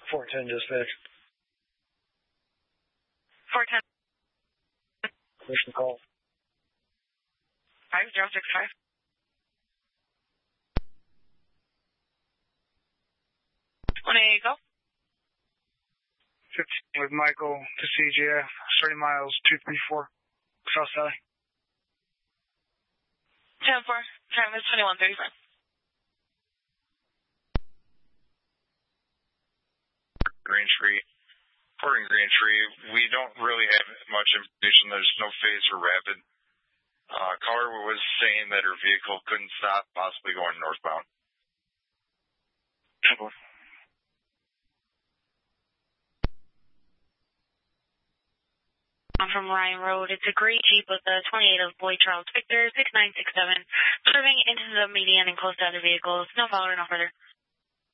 410 dispatch. 410. Mission call. 5065. When you go? 15 with Michael to CGF, 30 miles, 234, South Sally. 10-4, time is 21:35. Green Tree. Porting Green Tree, we don't really have much information. There's no phase or rapid. Caller was saying that her vehicle couldn't stop, possibly going northbound. I'm from Ryan Road. It's a gray Jeep with the 28 of Boy Charles Victor, 6967, curving into the median and close to other vehicles. No follower, no further.